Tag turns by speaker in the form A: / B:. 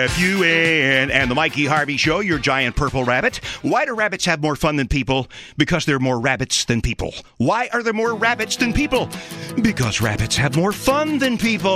A: FUN and the Mikey Harvey Show, your giant purple rabbit. Why do rabbits have more fun than people? Because there are more rabbits than people. Why are there more rabbits than people? Because rabbits have more fun than people.